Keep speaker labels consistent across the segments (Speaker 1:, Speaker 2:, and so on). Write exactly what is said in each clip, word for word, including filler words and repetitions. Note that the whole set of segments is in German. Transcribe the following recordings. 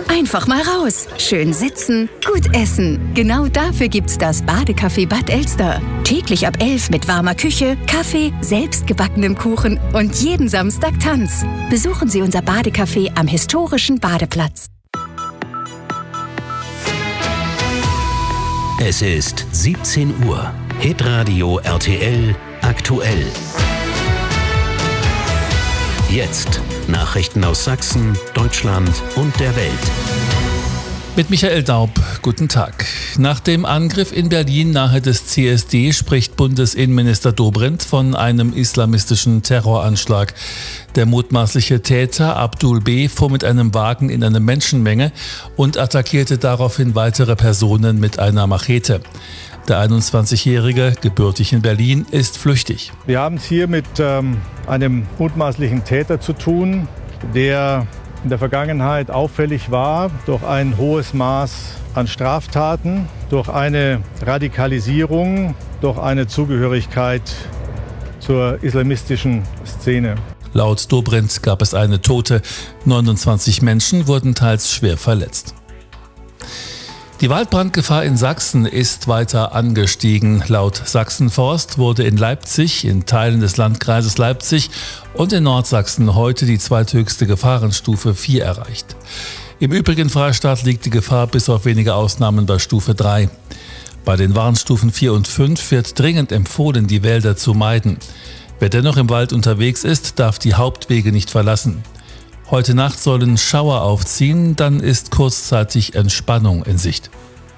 Speaker 1: Einfach mal raus. Schön sitzen, gut essen. Genau dafür gibt's das Badecafé Bad Elster. Täglich ab elf mit warmer Küche, Kaffee, selbstgebackenem Kuchen und jeden Samstag Tanz. Besuchen Sie unser Badecafé am historischen Badeplatz.
Speaker 2: Es ist siebzehn Uhr. Hitradio R T L aktuell. Jetzt Nachrichten aus Sachsen, Deutschland und der Welt.
Speaker 3: Mit Michael Daub, guten Tag. Nach dem Angriff in Berlin nahe des C S D spricht Bundesinnenminister Dobrindt von einem islamistischen Terroranschlag. Der mutmaßliche Täter Abdul B. fuhr mit einem Wagen in eine Menschenmenge und attackierte daraufhin weitere Personen mit einer Machete. Der einundzwanzigjährige, gebürtig in Berlin, ist flüchtig.
Speaker 4: Wir haben es hier mit ähm, einem mutmaßlichen Täter zu tun, der in der Vergangenheit auffällig war durch ein hohes Maß an Straftaten, durch eine Radikalisierung, durch eine Zugehörigkeit zur islamistischen Szene.
Speaker 3: Laut Dobrindt gab es eine Tote, neunundzwanzig Menschen wurden teils schwer verletzt. Die Waldbrandgefahr in Sachsen ist weiter angestiegen. Laut Sachsenforst wurde in Leipzig, in Teilen des Landkreises Leipzig und in Nordsachsen heute die zweithöchste Gefahrenstufe vier erreicht. Im übrigen Freistaat liegt die Gefahr bis auf wenige Ausnahmen bei Stufe drei. Bei den Warnstufen vier und fünf wird dringend empfohlen, die Wälder zu meiden. Wer dennoch im Wald unterwegs ist, darf die Hauptwege nicht verlassen. Heute Nacht sollen Schauer aufziehen, dann ist kurzzeitig Entspannung in Sicht.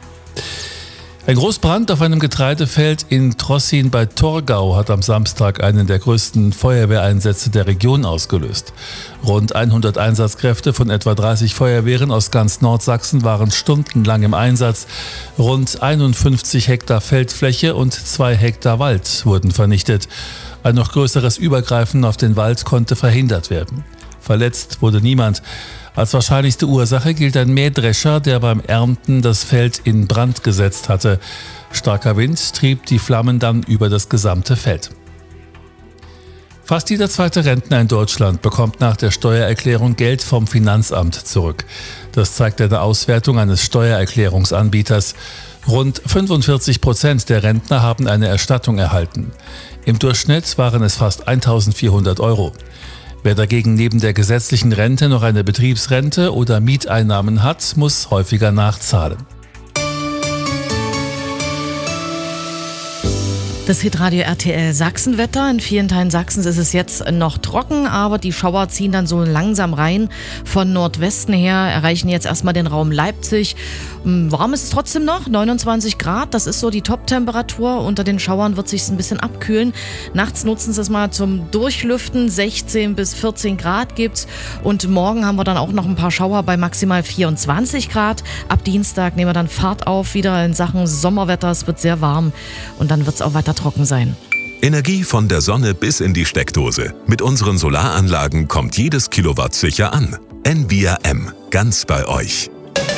Speaker 3: Ein Großbrand auf einem Getreidefeld in Trossin bei Torgau hat am Samstag einen der größten Feuerwehreinsätze der Region ausgelöst. Rund hundert Einsatzkräfte von etwa dreißig Feuerwehren aus ganz Nordsachsen waren stundenlang im Einsatz. Rund einundfünfzig Hektar Feldfläche und zwei Hektar Wald wurden vernichtet. Ein noch größeres Übergreifen auf den Wald konnte verhindert werden. Verletzt wurde niemand. Als wahrscheinlichste Ursache gilt ein Mähdrescher, der beim Ernten das Feld in Brand gesetzt hatte. Starker Wind trieb die Flammen dann über das gesamte Feld. Fast jeder zweite Rentner in Deutschland bekommt nach der Steuererklärung Geld vom Finanzamt zurück. Das zeigt eine Auswertung eines Steuererklärungsanbieters. Rund fünfundvierzig Prozent der Rentner haben eine Erstattung erhalten. Im Durchschnitt waren es fast eintausendvierhundert Euro. Wer dagegen neben der gesetzlichen Rente noch eine Betriebsrente oder Mieteinnahmen hat, muss häufiger nachzahlen.
Speaker 5: Das Hitradio R T L Sachsenwetter. In vielen Teilen Sachsens ist es jetzt noch trocken, aber die Schauer ziehen dann so langsam rein. Von Nordwesten her erreichen jetzt erstmal den Raum Leipzig. Warm ist es trotzdem noch, neunundzwanzig Grad. Das ist so die Top-Temperatur. Unter den Schauern wird es sich ein bisschen abkühlen. Nachts nutzen sie es mal zum Durchlüften. sechzehn bis vierzehn Grad gibt's. Und morgen haben wir dann auch noch ein paar Schauer bei maximal vierundzwanzig Grad. Ab Dienstag nehmen wir dann Fahrt auf, wieder in Sachen Sommerwetter. Es wird sehr warm und dann wird es auch weiter trocken sein.
Speaker 6: Energie von der Sonne bis in die Steckdose. Mit unseren Solaranlagen kommt jedes Kilowatt sicher an. Envia M, ganz bei euch.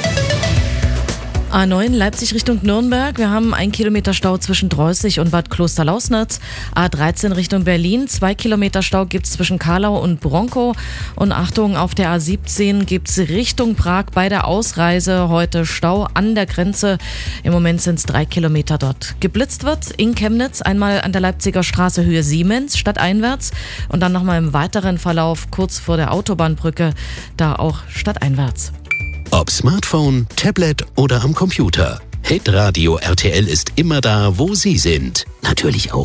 Speaker 5: A neun Leipzig Richtung Nürnberg. Wir haben ein Kilometer Stau zwischen Dreußig und Bad Klosterlausnitz. A dreizehn Richtung Berlin. Zwei Kilometer Stau gibt es zwischen Karlau und Bronkow. Und Achtung, auf der A siebzehn gibt es Richtung Prag bei der Ausreise heute Stau an der Grenze. Im Moment sind es drei Kilometer dort. Geblitzt wird in Chemnitz einmal an der Leipziger Straße Höhe Siemens stadteinwärts und dann nochmal im weiteren Verlauf kurz vor der Autobahnbrücke, da auch stadteinwärts.
Speaker 2: Ob Smartphone, Tablet oder am Computer. Hitradio R T L ist immer da, wo Sie sind. Natürlich auch